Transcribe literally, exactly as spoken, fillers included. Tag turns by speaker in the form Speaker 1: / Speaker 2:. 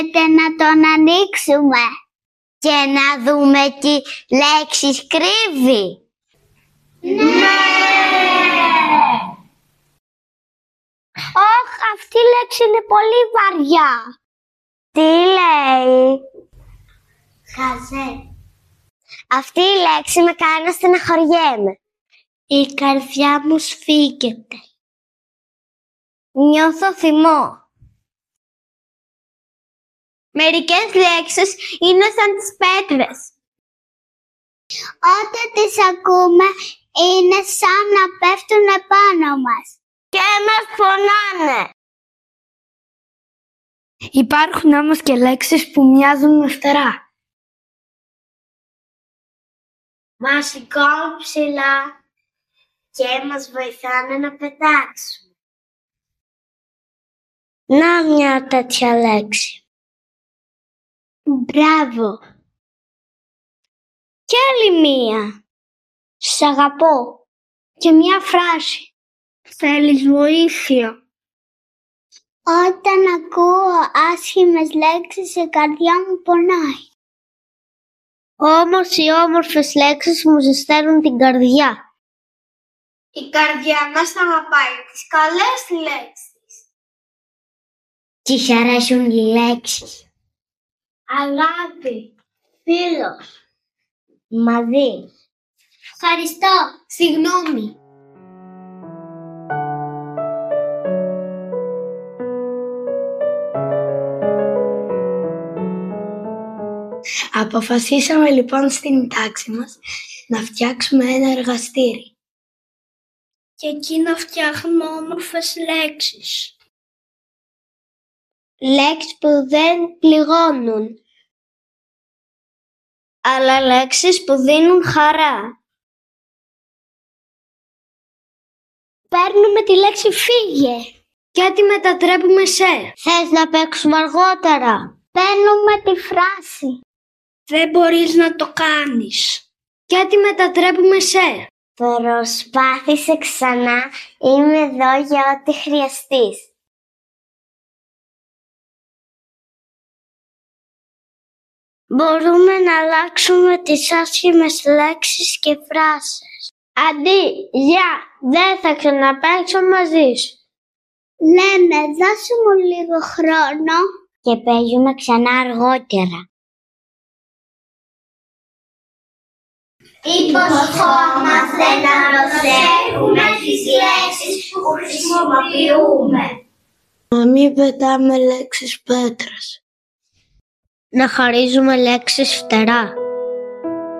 Speaker 1: Να τον ανοίξουμε και να δούμε τι λέξεις κρύβει. Ναι! Ωχ, αυτή η λέξη είναι πολύ βαριά. Τι λέει? Χαζέ. Αυτή η λέξη με κάνει να στεναχωριέμαι. Η καρδιά μου σφίγγεται. Νιώθω θυμό. Μερικές λέξεις είναι σαν τις πέτρες. Όταν τις ακούμε είναι σαν να πέφτουν επάνω μας και μας πονάνε.
Speaker 2: Υπάρχουν όμως και λέξεις που μοιάζουν με φτερά.
Speaker 1: Μας σηκώνουν ψηλά και μας βοηθάνε να πετάξουμε. Να μια τέτοια λέξη. Μπράβο. Κι άλλη μία. Σ' αγαπώ. Και μια φράση. Θέλεις βοήθεια? Όταν ακούω άσχημες λέξεις, η καρδιά μου πονάει. Όμως οι όμορφες λέξεις μου ζεσταίνουν την καρδιά. Η καρδιά μας θα αγαπάει τις καλές λέξεις. Της αρέσουν οι λέξεις. Αγάπη, φίλος, μαζί. Ευχαριστώ, συγγνώμη.
Speaker 2: Αποφασίσαμε λοιπόν στην τάξη μας να φτιάξουμε ένα εργαστήρι.
Speaker 1: Και εκεί να φτιάχνουμε όμορφες λέξεις. Λέξεις που δεν πληγώνουν, αλλά λέξεις που δίνουν χαρά. Παίρνουμε τη λέξη φύγε και τη μετατρέπουμε σε θες να παίξουμε αργότερα. Παίρνουμε τη φράση δεν μπορείς να το κάνεις και τη μετατρέπουμε σε προσπάθησε ξανά, είμαι εδώ για ό,τι χρειαστείς. Μπορούμε να αλλάξουμε τις άσχημες λέξεις και φράσεις. Αντί για δεν θα ξαναπαίξω μαζί σου. Λέμε δώσε μου λίγο χρόνο και παίζουμε ξανά αργότερα. Υποσχόμαστε να προσέχουμε τις λέξεις που χρησιμοποιούμε.
Speaker 2: Να μην πετάμε λέξεις πέτρας.
Speaker 1: Να χαρίζουμε λέξεις φτερά.